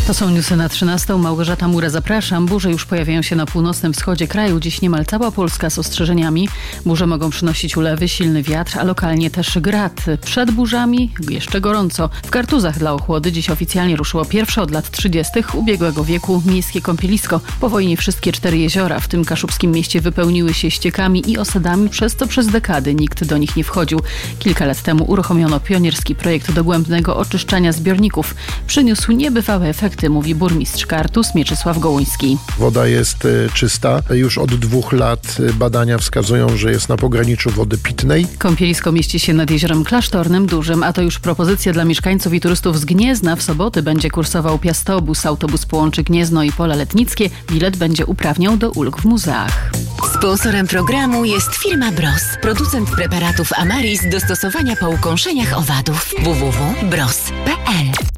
To są newsy na 13. Małgorzata Mura, zapraszam. Burze już pojawiają się na północnym wschodzie kraju. Dziś niemal cała Polska z ostrzeżeniami. Burze mogą przynosić ulewy, silny wiatr, a lokalnie też grad. Przed burzami jeszcze gorąco. W Kartuzach dla ochłody dziś oficjalnie ruszyło pierwsze od lat 30. ubiegłego wieku miejskie kąpielisko. Po wojnie wszystkie 4 jeziora, w tym kaszubskim mieście, wypełniły się ściekami i osadami, przez co przez dekady nikt do nich nie wchodził. Kilka lat temu uruchomiono pionierski projekt dogłębnego oczyszczania zbiorników. Przyniósł niebywałe efekty, mówi burmistrz Kartuz Mieczysław Gołuński. Woda jest czysta. Już od 2 lat badania wskazują, że jest na pograniczu wody pitnej. Kąpielisko mieści się nad jeziorem Klasztornym Dużym, a to już propozycja dla mieszkańców i turystów z Gniezna. W soboty będzie kursował Piastobus. Autobus połączy Gniezno i Pola Letnickie. Bilet będzie uprawniał do ulg w muzeach. Sponsorem programu jest firma Bros, producent preparatów Amaris do stosowania po ukąszeniach owadów. www.bros.pl